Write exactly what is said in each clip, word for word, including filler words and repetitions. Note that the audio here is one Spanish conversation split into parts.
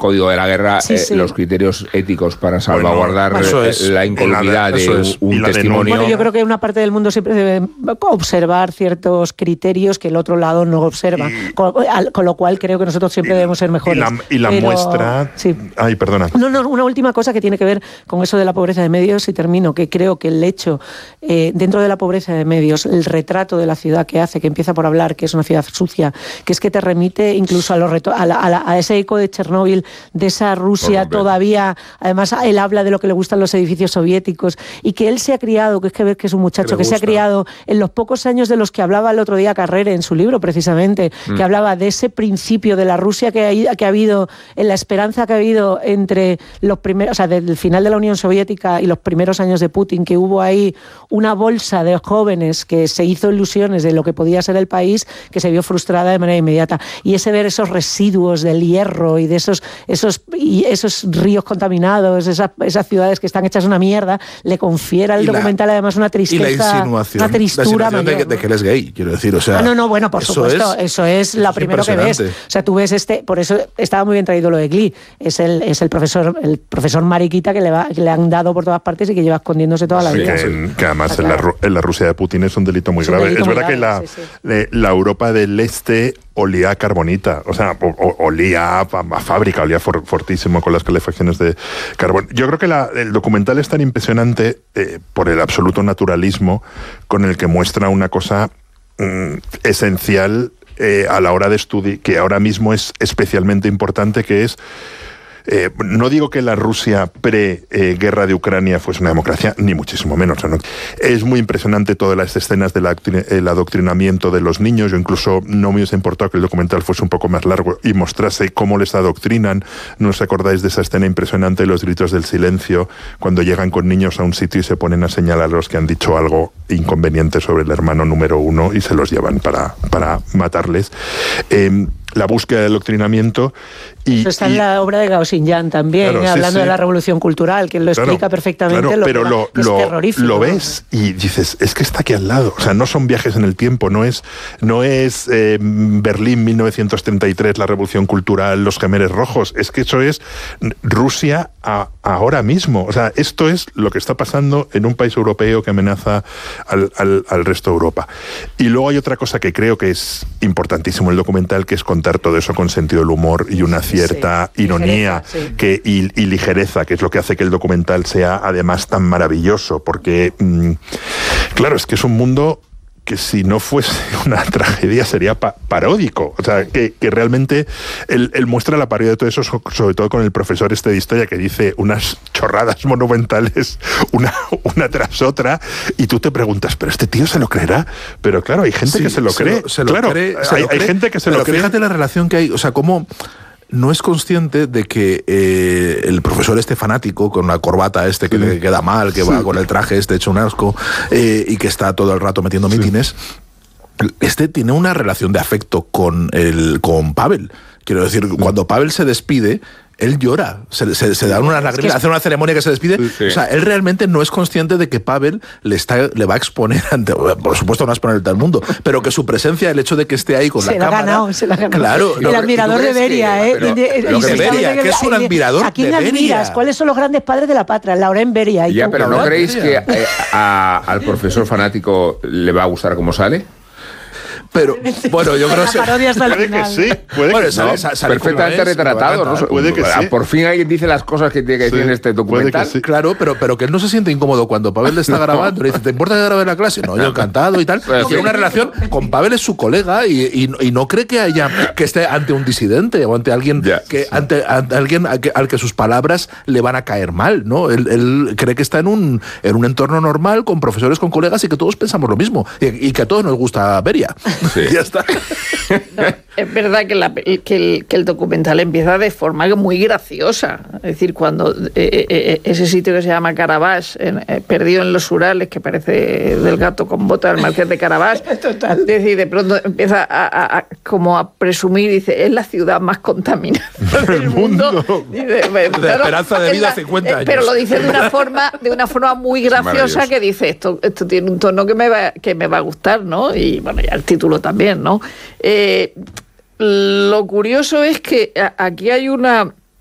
código de la guerra, sí, eh, sí. los criterios éticos para salvaguardar bueno, eso eh, es, la incolumidad la, de es, un testimonio. Bueno, yo creo que una parte del mundo siempre debe observar ciertos criterios que el otro lado no observa, y, con, con lo cual creo que nosotros siempre y, debemos ser mejores. Y la, y la Pero, muestra... Sí. Ay, perdona. No, no, una última cosa que tiene que ver con eso de la pobreza de medios, y termino, que creo que el hecho, eh, dentro de la pobreza de medios, el retrato de la ciudad que hace, que empieza por hablar que es una ciudad sucia, que es que te remite incluso a, los reto- a, la, a, la, a ese eco de Chernóbil, de esa Rusia todavía, además él habla de lo que le gustan los edificios soviéticos, y que él se ha criado, que es que ves que es un muchacho que, que se ha criado en los pocos años de los que hablaba el otro día Carrere en su libro, precisamente, mm. que hablaba de ese principio de la Rusia que ha, que ha habido, en la esperanza que ha habido entre los primeros, o sea, del final de la Unión Soviética y los primeros años de Putin, que hubo ahí una bolsa de jóvenes que se hizo ilusiones de lo que podía ser el país, que se vio frustrada de manera inmediata. Y ese ver esos residuos del hierro y de esos, esos, y esos ríos contaminados, esas, esas ciudades que están hechas una mierda, le confiera al documental la, además una tristeza, y la insinuación, una tristura la insinuación mayor, de, que, de que él es gay, quiero decir, o sea... Ah, no, no, bueno, por eso supuesto, es, eso es lo primero que ves. O sea, tú ves este, por eso estaba muy bien traído lo de Glee, es el, es el profesor, el profesor mariquita que le, va, que le han dado por todas partes y que lleva escondiéndose toda la sí, vida. Que, sí. que además en la, en la Rusia de Putin es un delito muy es grave. Delito es verdad grave, que la, sí, sí. la Europa del Este olía a carbonita, o sea, o, o, olía a, a fábrica, olía for, fortísimo con las calefacciones de carbón. Yo creo que la, el documental es tan impresionante eh, por el absoluto naturalismo con el que muestra una cosa mm, esencial eh, a la hora de estudiar, que ahora mismo es especialmente importante, que es Eh, no digo que la Rusia pre-guerra eh, de Ucrania fuese una democracia, ni muchísimo menos. ¿no? Es muy impresionante todas las escenas del el adoctrinamiento de los niños. Yo incluso no me hubiese importado que el documental fuese un poco más largo y mostrase cómo les adoctrinan. ¿No os acordáis de esa escena impresionante de los gritos del silencio cuando llegan con niños a un sitio y se ponen a señalar a los que han dicho algo inconveniente sobre el hermano número uno y se los llevan para, para matarles? Eh, la búsqueda del adoctrinamiento. Y, Eso está y, en la obra de Gao Xinjiang también, claro, hablando sí, sí. de la revolución cultural, que lo claro, explica perfectamente, claro, lo pero que lo, es lo, terrorífico. Lo ves y dices, es que está aquí al lado. O sea, no son viajes en el tiempo, no es, no es eh, Berlín mil novecientos treinta y tres, la revolución cultural, los Jemeres Rojos. Es que eso es Rusia a, ahora mismo. O sea, esto es lo que está pasando en un país europeo que amenaza al, al, al resto de Europa. Y luego hay otra cosa que creo que es importantísimo el documental, que es contar todo eso con sentido del humor y una cierta sí, ironía ligereza, sí. que, y, y ligereza, que es lo que hace que el documental sea además tan maravilloso, porque mmm, claro, es que es un mundo que si no fuese una tragedia sería pa paródico. O sea, que, que realmente él, él muestra la parodia de todo eso, sobre todo con el profesor este de historia que dice unas chorradas monumentales una, una tras otra, y tú te preguntas, ¿pero este tío se lo creerá? Pero claro, hay gente sí, que se lo se cree. Lo, se lo claro, cree, se hay, lo cree, hay gente que se pero lo cree. Fíjate la relación que hay, o sea, cómo no es consciente de que eh, el profesor este fanático con la corbata este que sí. le queda mal, que sí. va con el traje este hecho un asco eh, y que está todo el rato metiendo sí. mítines, este tiene una relación de afecto con el con Pavel. Quiero decir, sí. cuando Pavel se despide, él llora, se, se, se da una lágrima, es que hace una ceremonia que se despide. Sí. O sea, él realmente no es consciente de que Pavel le está le va a exponer ante, por supuesto no va a exponer al mundo, pero que su presencia, el hecho de que esté ahí con se la, la cámara, ganado, se la ha ganado. Claro, el no, admirador de Beria, ¿eh? Pero, pero, de Beria, que es un admirador ¿A quién de admiras? Beria? ¿Cuáles son los grandes padres de la patria? Laurent Beria. Ya, pero ¿no creéis que a, a, al profesor fanático le va a gustar cómo sale? Pero, bueno, yo creo que... puede que sí, puede bueno, que sale, no, sale, sale perfectamente es, retratado, ¿no? Puede que sí. Por fin alguien dice las cosas que tiene que decir sí, en este documental. Sí. Claro, pero, pero que él no se siente incómodo cuando Pavel le está grabando. Le dice, ¿te importa que grabe la clase? No, yo encantado y tal. Pero tiene una relación con Pavel, es su colega, y, y, y no cree que haya que esté ante un disidente o ante alguien yeah, que sí. ante, ante alguien al que, al que sus palabras le van a caer mal, ¿no? Él, él cree que está en un, en un entorno normal, con profesores, con colegas, y que todos pensamos lo mismo. Y, y que a todos nos gusta Beria. Sí. Ya está. No, es verdad que, la, que, el, que el documental empieza de forma muy graciosa. Es decir, cuando eh, eh, ese sitio que se llama Karabaj, en, eh, perdido en los Urales, que parece del gato con botas del marqués de Karabaj, total. Es decir, de pronto empieza a, a, a, como a presumir, dice, es la ciudad más contaminada del mundo. Dice, de claro, esperanza de vida la, cincuenta años. Pero lo dice de una forma, de una forma muy graciosa, que dice, esto, esto tiene un tono que me va, que me va a gustar, ¿no? Y bueno, ya el título también, ¿no? Eh, lo curioso es que aquí hay una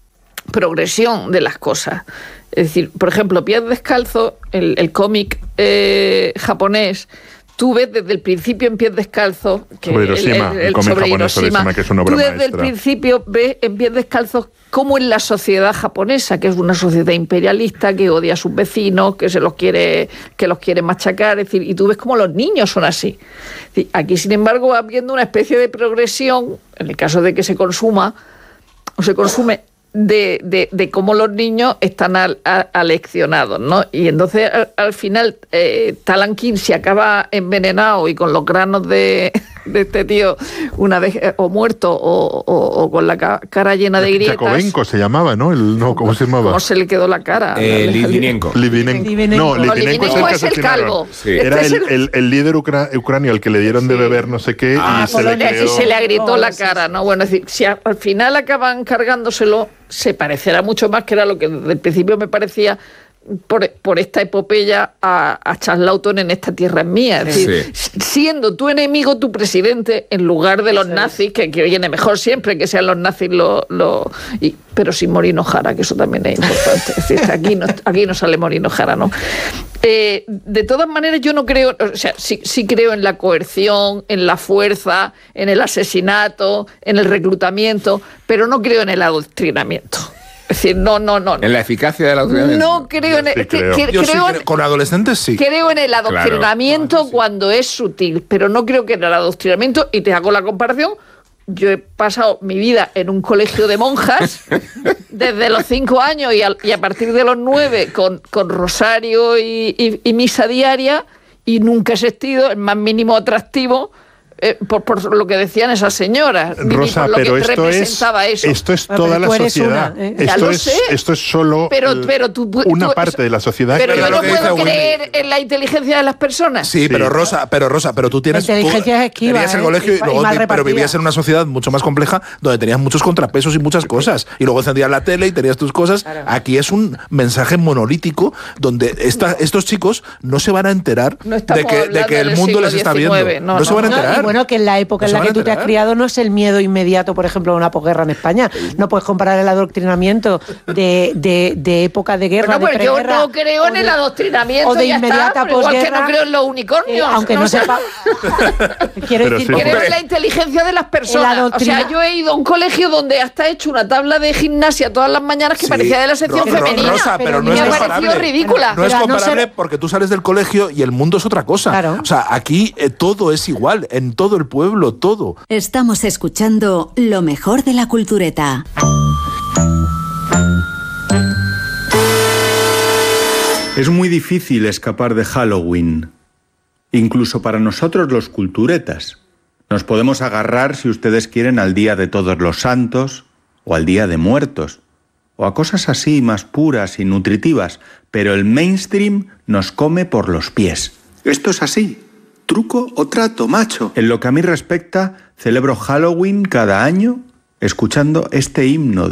progresión de las cosas. Es decir, por ejemplo, Pies Descalzos, el, el cómic eh, japonés, tú ves desde el principio en Pies Descalzos, que sobre Hiroshima, el, el, el, el cómic sobre japonés Hiroshima, Hiroshima, que es una obra tú desde maestra. el principio ves en Pies Descalzos cómo es la sociedad japonesa, que es una sociedad imperialista, que odia a sus vecinos, que se los quiere, que los quiere machacar, es decir, y tú ves cómo los niños son así. Aquí, sin embargo, va habiendo una especie de progresión, en el caso de que se consuma, o se consume, De, de, de cómo los niños están al, a, aleccionados, ¿no? Y entonces al, al final eh, Talanquín se acaba envenenado y con los granos de, de este tío una vez eh, o muerto o, o, o con la ca cara llena de grietas. Yakovenko se llamaba, ¿no? El, no ¿Cómo se llamaba? ¿Cómo se le quedó la cara? Eh, Litvinenko. Litvinenko. No, Litvinenko es el, es el calvo. Sí. Era este el, el, el líder ucra ucranio al que le dieron sí. de beber no sé qué ah, y se le, creó... se le agrietó oh, la cara, ¿no? Bueno, es decir, si a, al final acaban cargándoselo, se parecerá mucho más, que era lo que desde el principio me parecía, por, por esta epopeya a, a Charles Lawton en Esta tierra es mía. Es decir, sí. siendo tu enemigo tu presidente en lugar de los sí. nazis, que, que viene mejor siempre que sean los nazis los... Lo, y, pero sin Morino Jara, que eso también es importante. Es decir, aquí no, aquí no sale Morino Jara, ¿no? Eh, de todas maneras, yo no creo, o sea, sí, sí creo en la coerción, en la fuerza, en el asesinato, en el reclutamiento, pero no creo en el adoctrinamiento. Es decir, no, no, no. ¿En la eficacia del adoctrinamiento? No creo en el... Sí creo. Que, que, Yo creo sí creo, en, con adolescentes sí. Creo en el adoctrinamiento claro. cuando es sutil, pero no creo que en el adoctrinamiento, y te hago la comparación. Yo he pasado mi vida en un colegio de monjas desde los cinco años y a, y a partir de los nueve con, con rosario y, y, y misa diaria, y nunca he existido el más mínimo atractivo eh, por, por lo que decían esas señoras, Rosa, por lo pero que esto representaba es, eso. Esto es toda la sociedad. Una, ¿eh? Esto, es, esto es solo pero, pero tú, una tú, parte de la sociedad. Pero que yo no puedo Wendy. creer en la inteligencia de las personas. Sí, sí, pero Rosa, pero Rosa, pero tú tienes... La inteligencia es esquiva, tenías el ¿eh? colegio y, y luego, mal pero vivías en una sociedad mucho más compleja donde tenías muchos contrapesos y muchas cosas. Y luego encendías la tele y tenías tus cosas. Claro. Aquí es un mensaje monolítico donde esta, estos chicos no se van a enterar no de que, de que el mundo les está viendo. No, no, no se van a enterar. No, y bueno, que en la época en la que tú te has criado no es el miedo inmediato, por ejemplo, a una posguerra en España. No puedes comparar el adoctrinamiento de, de, de época de guerra, bueno, de pues preguerra. Yo no creo en el adoctrinamiento o de ya inmediata está, igual que no creo en los unicornios. Eh, aunque no, no sepa. Quiero decir, sí. Creo en la inteligencia de las personas. O sea, yo he ido a un colegio donde hasta he hecho una tabla de gimnasia todas las mañanas que sí, parecía de la sección Ro femenina. Rosa, pero, pero no me es ha comparable. parecido ridícula. No es comparable no ser... porque tú sales del colegio y el mundo es otra cosa. Claro. O sea, aquí eh, todo es igual, en todo el pueblo, todo. Estamos escuchando lo mejor de la cultureta. Es muy difícil escapar de Halloween, incluso para nosotros los culturetas. Nos podemos agarrar, si ustedes quieren, al Día de Todos los Santos o al Día de Muertos, o a cosas así más puras y nutritivas, pero el mainstream nos come por los pies. Esto es así. ¿Truco o trato, macho? En lo que a mí respecta, celebro Halloween cada año escuchando este himno de